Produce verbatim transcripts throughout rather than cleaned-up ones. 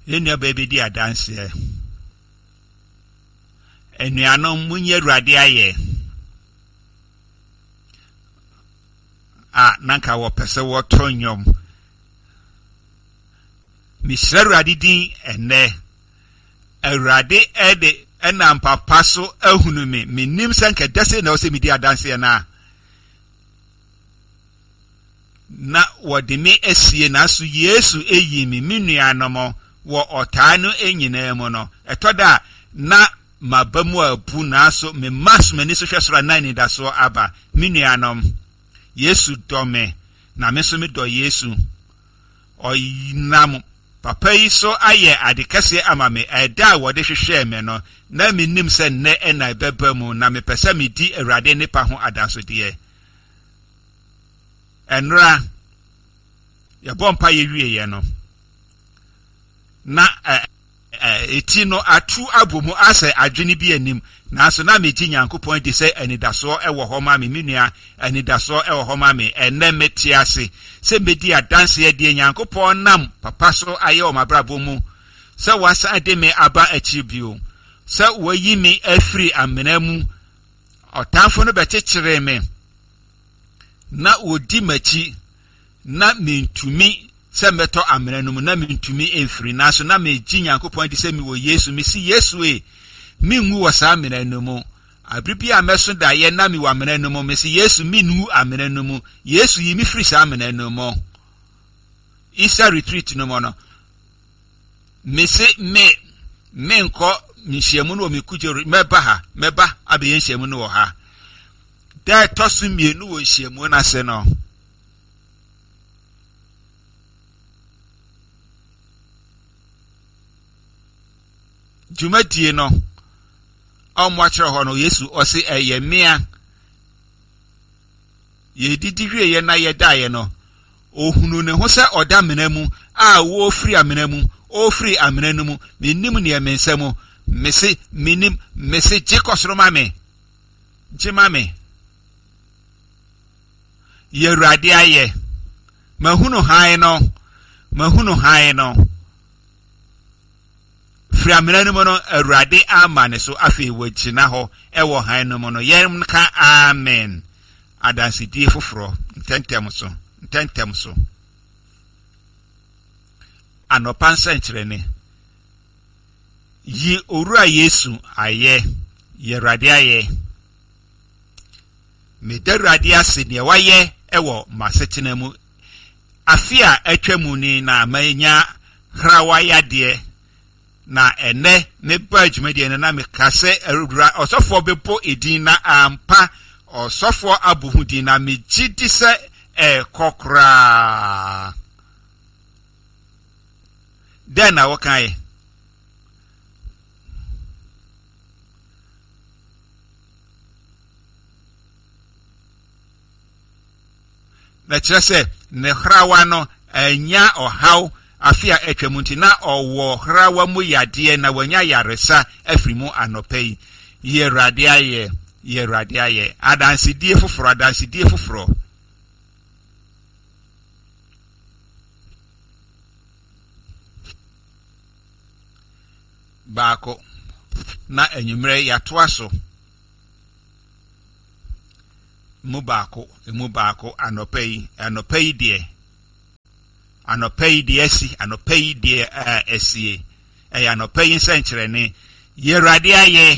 Enya baby di adanse. Enuanom munye Awurade aye. Ah, nanka wo pese wo tonyom. Misra Awurade din ene. Awurade ede ena mpapa so ahunu me. Menim sanka dase na o se medi adanse na. Na wode me esie na so Yesu eyi mi menuanom wo otano enyina mu no. Etoda na mabamu abu na so me mas mani so hwesora nine da so aba menuanom. Yesu dome na me so me do Yesu oyinam papa yi so aye adekase ama me eda wode hwehwe me no na menim se ne ena beba mu na me pese me di Awurade nipa ho adanso de enra ya bompa ye wie ye no na eti no atu abomu ase adwene bi anim na so na meji Nyankopɔn de se anidaso ewo ho ma me menua anidaso ewo ho ma me enne meti ase se medi adanse de Nyankopɔn nam papa so aye o mabrabo mu se wasa de me aba achibio se wayi me afri amena mu otamfo no bekyekere me na odi machi na mentumi se meto amena no mu na mentumi enfri na so na meji Nyankopɔn de se mi wo Yesu mi si Yesu e mi nwu wasa amena no mu abribi ameso da ye na mi wa amena no mu mi si Yesu mi nwu amena no mu Yesu yi mi fri sa amena no mu Isa retreat no mo no mi se me me nko nhyiamu no mi kujero meba ha meba abe nhyiamu no wo ha da tosu mienu wo nhyiamu na se no Jumadie no omwachre ho no Yesu osi eye mea ye didiwie ye na ye dae no ohunu ne ho se oda menamu a wo firi amenamu o firi amenanu mu menim ne mensamo mese menim mese jekosro mame jemame ye Awurade aye mahunu han no mahunu han no Friamena no mono Awurade amane so afi wagina ho ewo han no mono yem ka amen adansi die foforo ntentem so ntentem so anopan senchire ne yi owura Yesu aye ye Awurade aye me da Awurade ase ne waye ewo masetena mu afia atwamu ni na manya hrawaya de na ene me badwuma de na me kase Awura osofo bepo edin na ampa osofo abuhu din na me gidi se e kokra den na wokan na kyerese ne hrawa no anya ohaw afia etwamunti na owo hrawa mu yade na wanya yaresa afrimu anopai ye Awurade aye ye Awurade aye adansi die foforo adansi die foforo baako na enyumre yatoaso mu baako mu baako anopai anopai die anopai die si anopai die esie e anopai nsenkyere ne ye Awurade aye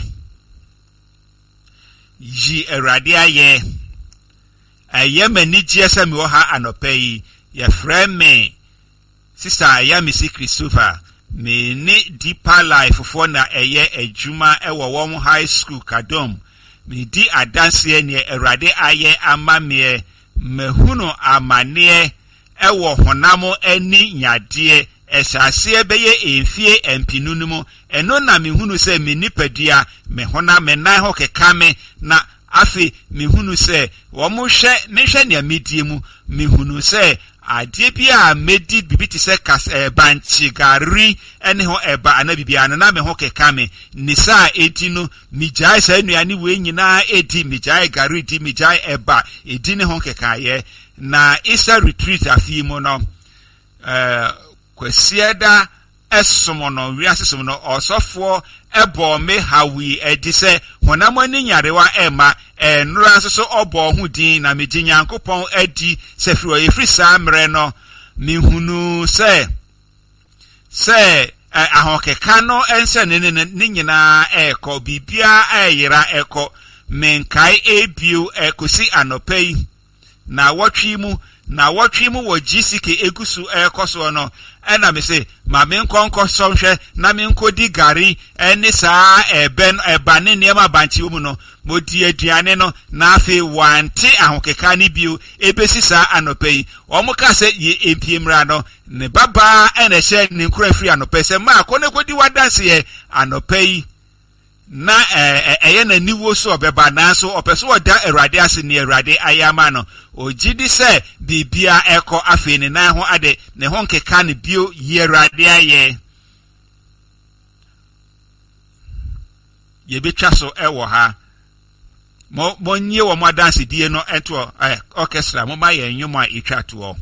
yi Awurade aye aye mani giese me wo ha anopai ye frame sister Ayamisi Christopher me ni deeper life for na eye adwuma e wo won high school Kadom me di adanse ne Awurade aye ama me mehunu amane ewo honamo eni nyade esase ebeye enfie empinunu mu eno na mehunu se me nipadua me hona me nan ho kekame na afi mehunu se wo mo hwe mehwe ne amedie mu mehunu se ade bia medi bibiti se kas e banchi gari ene ho eba ana bibia na me ho kekame nisa etinu mijai sa nuane we nyina edi mijai gari di mijai eba edi ne ho kekaye na Isa retreat afi mu no eh kwasieda esomono wiase somono osofo ebo me hawi edise honam ani nyarewa ema enura nso so obo ho din na meji Nyankopon adi sefiri o yefri saa mre no mihunu se se ahokeka no ense ne ne nyina eko bibia ayira eko menkai ebio ekosi anopai na watwi mu na watwi mu wo G C K egusu ekoso no ena me se ma me nkonko sonhwe na me nkodi gari eni saa eben ebane niema banchi mu no modi aduane no na afi wante ahokeka ni bio ebesi saa anopai omuka se ye empiemra no ne baba ena hye ne nkura firi anopai se ma akone kodi wadanse ye anopai na eh eh na niwo so obeba na so opeso oda Awurade ase ne Awurade ayama no ogidi se bibia eko afi ne nan ho ade ne ho nkeka ne bio ye Awurade aye ye betwa so ewo ha mo monye wo mo dance die no ento eh orchestra mo ma ye nwom a etwa to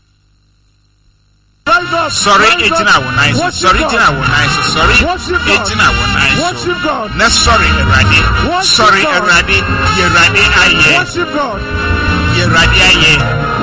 sorry etina wo nice sorry etina wo nice sorry etina wo nice na sorry Awurade sorry Awurade ye Awurade aye worship God ye Awurade aye